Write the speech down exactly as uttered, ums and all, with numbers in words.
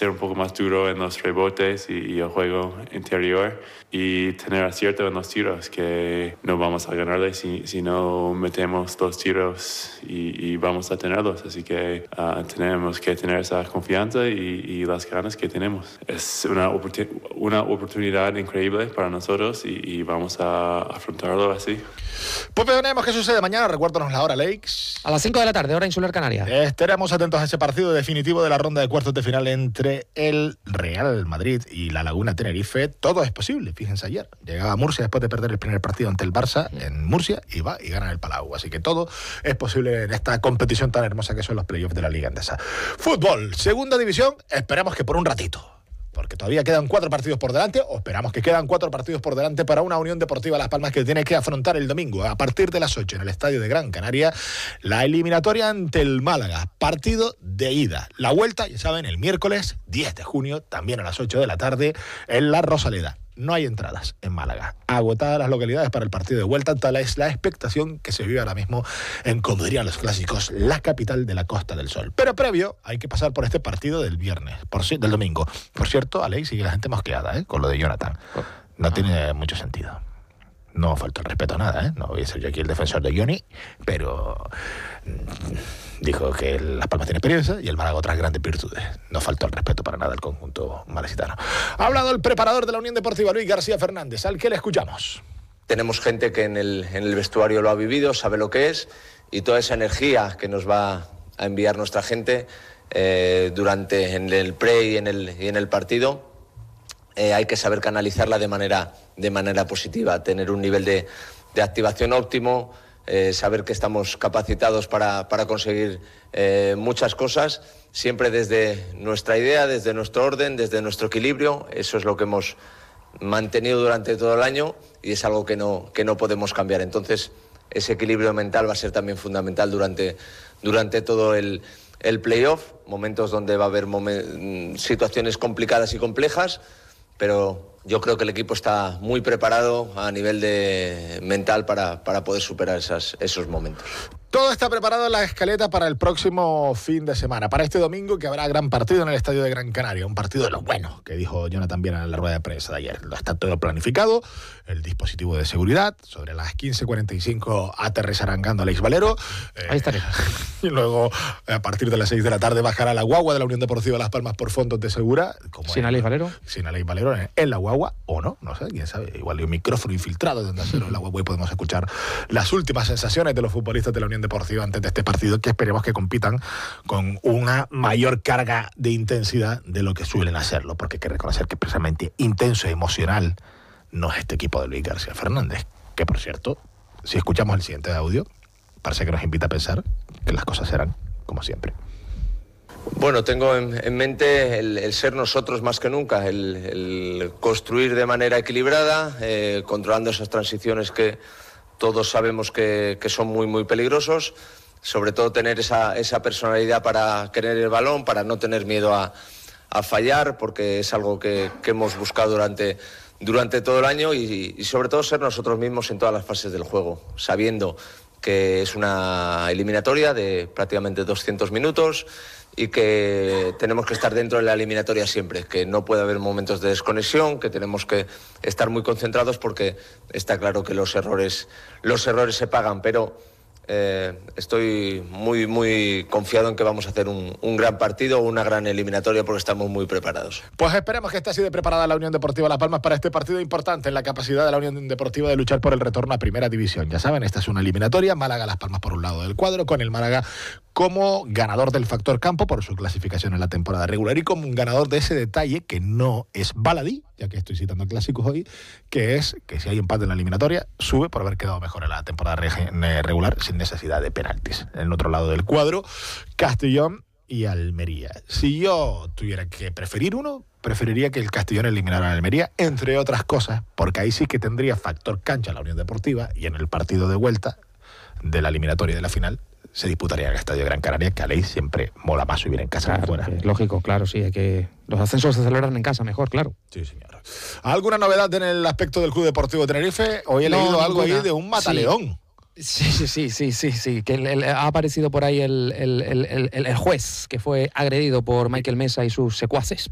ser un poco más duro en los rebotes y, y el juego interior y tener acierto en los tiros, que no vamos a ganarle si, si no metemos los tiros y, y vamos a tenerlos. Así que uh, tenemos que tener esa confianza y, y las ganas que tenemos. Es una, oportun- una oportunidad increíble para nosotros y, y vamos a afrontarlo así. Pues veremos qué sucede mañana. Recuérdanos la hora, Lakes. A las cinco de la tarde, hora insular canaria. Estaremos atentos a ese partido definitivo de la ronda de cuartos de final entre el Real Madrid y la Laguna Tenerife. Todo es posible. Fíjense, ayer llegaba a Murcia después de perder el primer partido ante el Barça en Murcia y va y gana el Palau. Así que todo es posible en esta competición tan hermosa que son los playoffs de la Liga Endesa. Fútbol, segunda división, esperamos que por un ratito, porque todavía quedan cuatro partidos por delante, o esperamos que quedan cuatro partidos por delante para una Unión Deportiva Las Palmas que tiene que afrontar el domingo a partir de las ocho en el Estadio de Gran Canaria la eliminatoria ante el Málaga, partido de ida. La vuelta, ya saben, el miércoles diez de junio, también a las ocho de la tarde en la Rosaleda. No hay entradas en Málaga. Agotadas las localidades para el partido de vuelta, tal es la expectación que se vive ahora mismo en, como dirían los clásicos, la capital de la Costa del Sol. Pero previo hay que pasar por este partido del viernes, por, del domingo. Por cierto, Aleix, sigue la gente mosqueada, ¿eh? Con lo de Jonathan. No tiene mucho sentido. No falta el respeto a nada, ¿eh? No voy a ser yo aquí el defensor de Johnny, pero dijo que Las Palmas tiene experiencia y el Málaga otras grandes virtudes. No faltó el respeto para nada al conjunto malacitano. Ha hablado el preparador de la Unión Deportiva, Luis García Fernández, al que le escuchamos. Tenemos gente que en el, en el vestuario lo ha vivido, sabe lo que es, y toda esa energía que nos va a enviar nuestra gente eh, durante en el pre y en el, y en el partido, eh, hay que saber canalizarla de manera, de manera positiva, tener un nivel de, de activación óptimo, eh, saber que estamos capacitados para, para conseguir eh, muchas cosas, siempre desde nuestra idea, desde nuestro orden, desde nuestro equilibrio. Eso es lo que hemos mantenido durante todo el año y es algo que no, que no podemos cambiar. Entonces, ese equilibrio mental va a ser también fundamental durante, durante todo el, el playoff, momentos donde va a haber momen- situaciones complicadas y complejas, pero yo creo que el equipo está muy preparado a nivel de mental para, para poder superar esas, esos momentos. Todo está preparado en la escaleta para el próximo fin de semana, para este domingo que habrá gran partido en el Estadio de Gran Canaria, un partido de los buenos, que dijo Jonathan bien en la rueda de prensa de ayer. Está todo planificado, el dispositivo de seguridad, sobre las quince cuarenta y cinco aterrizará Gando Aleix Valero. Eh, Ahí estaré. Y luego, a partir de las seis de la tarde, bajará la guagua de la Unión Deportiva Las Palmas por fondos de segura. Como ¿Sin en, Aleix Valero? Sin Aleix Valero en, en la guagua, o no, no sé, quién sabe. Igual hay un micrófono infiltrado donde hacerlo en la guagua y podemos escuchar las últimas sensaciones de los futbolistas de la Unión Deportiva antes de este partido, que esperemos que compitan con una mayor carga de intensidad de lo que suelen hacerlo, porque hay que reconocer que precisamente intenso y emocional no es este equipo de Luis García Fernández, que por cierto, si escuchamos el siguiente audio, parece que nos invita a pensar que las cosas serán como siempre. Bueno, tengo en, en mente el, el ser nosotros más que nunca, el, el construir de manera equilibrada, eh, controlando esas transiciones que todos sabemos que, que son muy, muy peligrosos. Sobre todo tener esa, esa personalidad para querer el balón, para no tener miedo a, a fallar, porque es algo que, que hemos buscado durante, durante todo el año y, y sobre todo ser nosotros mismos en todas las fases del juego, sabiendo que es una eliminatoria de prácticamente doscientos minutos y que tenemos que estar dentro de la eliminatoria siempre, que no puede haber momentos de desconexión, que tenemos que estar muy concentrados porque está claro que los errores, los errores se pagan, pero Eh, estoy muy muy confiado en que vamos a hacer un, un gran partido, una gran eliminatoria, porque estamos muy preparados. Pues esperemos que esté así de preparada la Unión Deportiva Las Palmas para este partido importante en la capacidad de la Unión Deportiva de luchar por el retorno a Primera División. Ya saben, esta es una eliminatoria, Málaga-Las Palmas por un lado del cuadro, con el Málaga como ganador del factor campo por su clasificación en la temporada regular y como un ganador de ese detalle que no es baladí, ya que estoy citando clásicos hoy, que es que si hay empate en la eliminatoria, sube por haber quedado mejor en la temporada regular sin necesidad de penaltis. En el otro lado del cuadro, Castellón y Almería. Si yo tuviera que preferir uno, preferiría que el Castellón eliminara a Almería, entre otras cosas, porque ahí sí que tendría factor cancha la Unión Deportiva y en el partido de vuelta de la eliminatoria de la final se disputaría en el Estadio Gran Canaria, que a ley siempre mola más subir en casa claro, que fuera. Que, lógico, claro, sí, hay que los ascensos se celebran en casa mejor, claro. Sí, señor. ¿Alguna novedad en el aspecto del Club Deportivo Tenerife? Hoy he no, leído algo ninguna. ahí de un mataleón. Sí, sí, sí, sí, sí, sí, que el, el, ha aparecido por ahí el, el, el, el, el juez que fue agredido por Michael Mesa y sus secuaces.